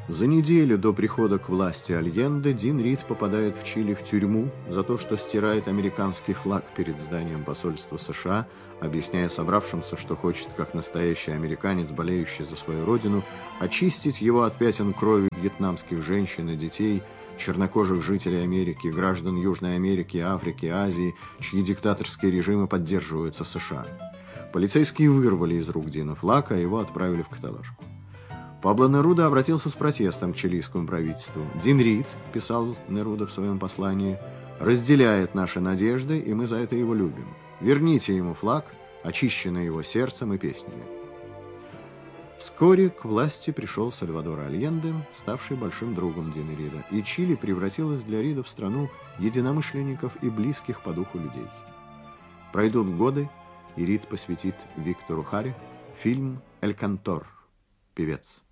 За неделю до прихода к власти Альенде Дин Рид попадает в Чили в тюрьму за то, что стирает американский флаг перед зданием посольства США, объясняя собравшимся, что хочет, как настоящий американец, болеющий за свою родину, очистить его от пятен крови вьетнамских женщин и детей, чернокожих жителей Америки, граждан Южной Америки, Африки, Азии, чьи диктаторские режимы поддерживаются США. Полицейские вырвали из рук Дина флаг, а его отправили в каталажку. Пабло Неруда обратился с протестом к чилийскому правительству. «Дин Рид», — писал Неруда в своем послании, — «разделяет наши надежды, и мы за это его любим. Верните ему флаг, очищенный его сердцем и песнями». Вскоре к власти пришел Сальвадор Альенде, ставший большим другом Дина Рида, и Чили превратилась для Рида в страну единомышленников и близких по духу людей. Пройдут годы, и Рид посвятит Виктору Харе фильм «Эль Кантор» — «Певец».